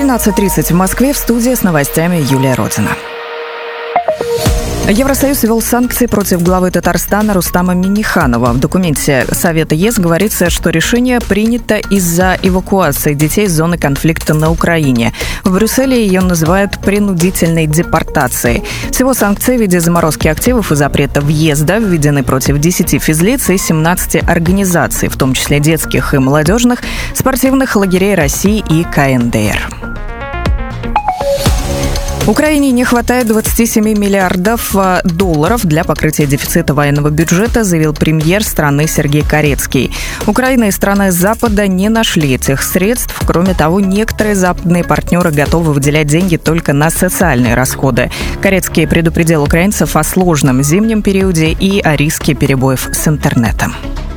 12:30 в Москве, в студии с новостями Юлия Родина. Евросоюз ввел санкции против главы Татарстана Рустама Минниханова. В документе Совета ЕС говорится, что решение принято из-за эвакуации детей из зоны конфликта на Украине. В Брюсселе ее называют принудительной депортацией. Всего санкции в виде заморозки активов и запрета въезда введены против 10 физлиц и 17 организаций, в том числе детских и молодежных, спортивных лагерей России и КНДР. Украине не хватает 27 миллиардов долларов для покрытия дефицита военного бюджета, заявил премьер страны Сергей Карецкий. Украина и страны Запада не нашли этих средств. Кроме того, некоторые западные партнеры готовы выделять деньги только на социальные расходы. Карецкий предупредил украинцев о сложном зимнем периоде и о риске перебоев с интернетом.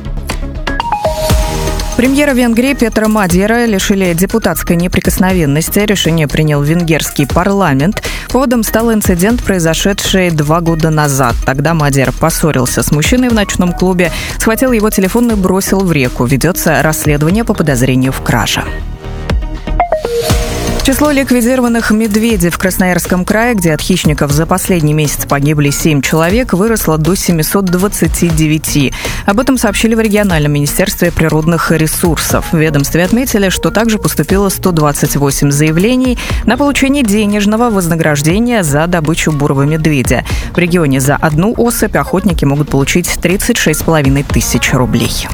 Премьера Венгрии Петра Мадьяра лишили депутатской неприкосновенности. Решение принял венгерский парламент. Поводом стал инцидент, произошедший 2 года назад. Тогда Мадьяр поссорился с мужчиной в ночном клубе, схватил его телефон и бросил в реку. Ведется расследование по подозрению в краже. Число ликвидированных медведей в Красноярском крае, где от хищников за последний месяц погибли 7 человек, выросло до 729. Об этом сообщили в региональном министерстве природных ресурсов. В ведомстве отметили, что также поступило 128 заявлений на получение денежного вознаграждения за добычу бурого медведя. В регионе за одну особь охотники могут получить 36,5 тысяч рублей.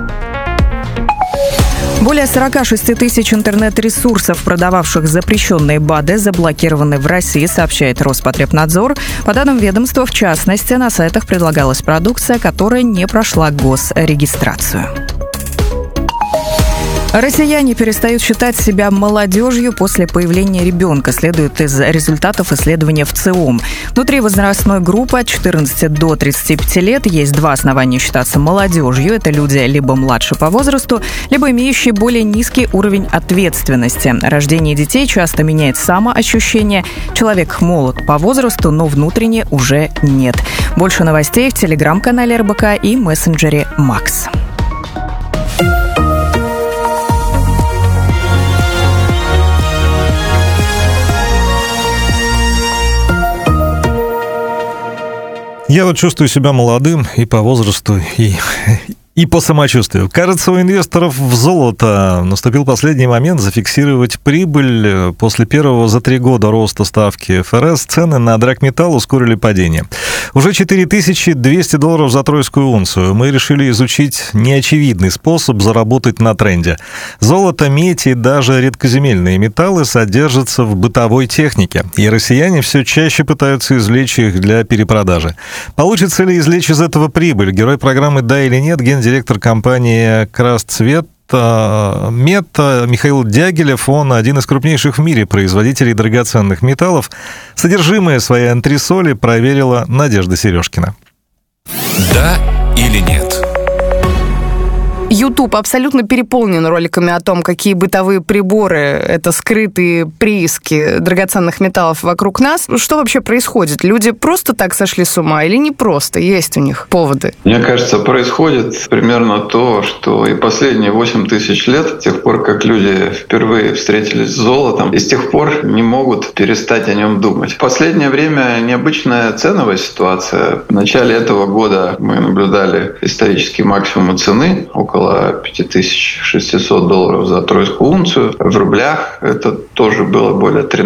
Более 46 тысяч интернет-ресурсов, продававших запрещенные БАДы, заблокированы в России, сообщает Роспотребнадзор. По данным ведомства, в частности, на сайтах предлагалась продукция, которая не прошла госрегистрацию. Россияне перестают считать себя молодежью после появления ребенка, следует из результатов исследования ВЦИОМ. Внутри возрастной группы от 14 до 35 лет есть два основания считаться молодежью. Это люди либо младше по возрасту, либо имеющие более низкий уровень ответственности. Рождение детей часто меняет самоощущение. Человек молод по возрасту, но внутренне уже нет. Больше новостей в телеграм-канале РБК и мессенджере Макс. Я вот чувствую себя молодым и по возрасту, и по самочувствию. Кажется, у инвесторов в золото наступил последний момент зафиксировать прибыль. После первого за 3 года роста ставки ФРС цены на драгметалл ускорили падение. Уже $4200 за тройскую унцию. Мы решили изучить неочевидный способ заработать на тренде. Золото, медь и даже редкоземельные металлы содержатся в бытовой технике, и россияне все чаще пытаются извлечь их для перепродажи. Получится ли извлечь из этого прибыль? Герой программы «Да или нет» гендиректор компании «Красцвет» Михаил Дягилев, он один из крупнейших в мире производителей драгоценных металлов. Содержимое своей антресоли проверила Надежда Сережкина. Да или нет? YouTube абсолютно переполнен роликами о том, какие бытовые приборы — это скрытые прииски драгоценных металлов вокруг нас. Что вообще происходит? Люди просто так сошли с ума или не просто? Есть у них поводы? Мне кажется, происходит примерно то, что и последние 8000 лет, с тех пор, как люди впервые встретились с золотом, и с тех пор не могут перестать о нем думать. В последнее время необычная ценовая ситуация. В начале этого года мы наблюдали исторический максимум цены, около $5600 за тройскую унцию. В рублях это тоже было более